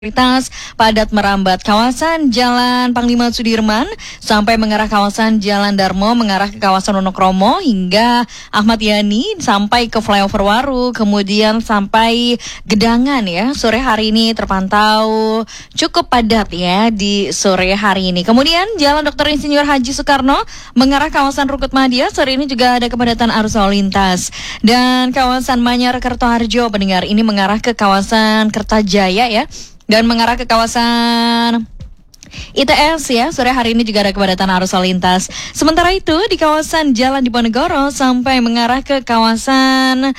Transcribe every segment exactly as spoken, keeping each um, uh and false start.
Prioritas padat merambat kawasan Jalan Panglima Sudirman sampai mengarah kawasan Jalan Darmo, mengarah ke kawasan Wonokromo hingga Ahmad Yani sampai ke Flyover Waru, kemudian sampai Gedangan ya. Sore hari ini terpantau cukup padat ya di sore hari ini. Kemudian Jalan Doktor Insinyur Haji Soekarno mengarah kawasan Rukut Madya, sore ini juga ada kepadatan arus lalu lintas. Dan kawasan Manyar Kertoharjo pendengar ini mengarah ke kawasan Kertajaya ya. Dan mengarah ke kawasan I T S ya, sore hari ini juga ada kepadatan arus lalu lintas. Sementara itu di kawasan Jalan Diponegoro sampai mengarah ke kawasan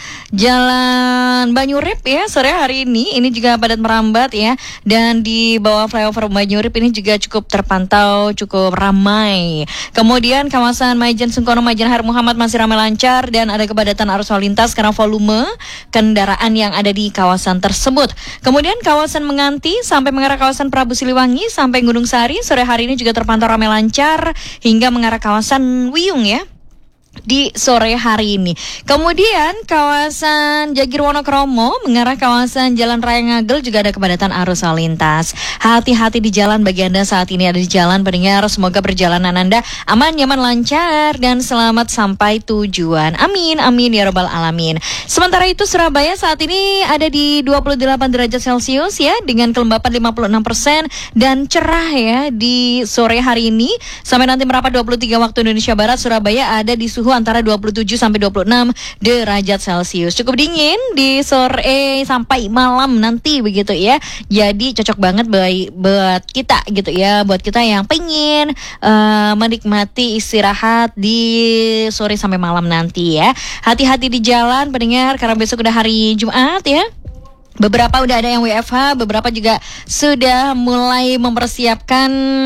Jalan Banyurip ya, sore hari ini ini juga padat merambat ya. Dan di bawah flyover Banyurip ini juga cukup terpantau cukup ramai. Kemudian kawasan Maijen Sungkono, Maijen Har Muhammad masih ramai lancar dan ada kepadatan arus lalu lintas karena volume kendaraan yang ada di kawasan tersebut. Kemudian kawasan Menganti sampai mengarah kawasan Prabu Siliwangi sampai Gunung Sari, sore hari ini juga terpantau ramai lancar hingga mengarah kawasan Wiyung ya di sore hari ini. Kemudian kawasan Jagir Wonokromo mengarah kawasan Jalan Raya Ngagel juga ada kepadatan arus lalu lintas. Hati-hati di jalan bagi Anda saat ini ada di jalan pendengar. Semoga perjalanan Anda aman, nyaman, lancar dan selamat sampai tujuan. Amin, amin ya rabbal alamin. Sementara itu Surabaya saat ini ada di dua puluh delapan derajat Celcius ya, dengan kelembapan lima puluh enam persen dan cerah ya di sore hari ini. Sampai nanti merapat dua puluh tiga waktu Indonesia Barat, Surabaya ada di suhu antara dua puluh tujuh sampai dua puluh enam derajat Celcius. Cukup dingin di sore sampai malam nanti begitu ya. Jadi cocok banget buat, buat kita gitu ya. Buat kita yang pengen uh, menikmati istirahat di sore sampai malam nanti ya. Hati-hati di jalan pendengar karena besok udah hari Jumat ya. Beberapa udah ada yang W F H, beberapa juga sudah mulai mempersiapkan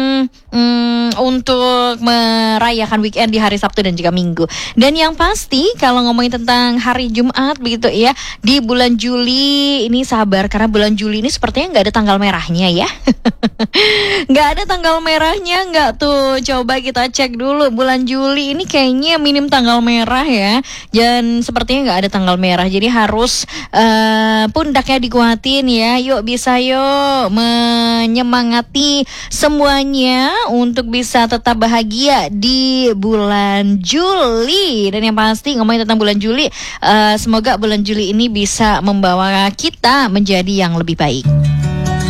hmm, untuk merayakan weekend di hari Sabtu dan juga Minggu. Dan yang pasti kalau ngomongin tentang hari Jumat begitu ya, di bulan Juli ini sabar karena bulan Juli ini sepertinya nggak ada tanggal merahnya ya. Nggak ada tanggal merahnya nggak tuh? Coba kita cek dulu bulan Juli ini kayaknya minim tanggal merah ya. Dan sepertinya nggak ada tanggal merah, jadi harus uh, pundaknya dikuatin ya. Yuk bisa yuk menyemangati semuanya untuk bisa tetap bahagia di bulan Juli. Dan yang pasti ngomongin tentang bulan Juli, uh, semoga bulan Juli ini bisa membawa kita menjadi yang lebih baik.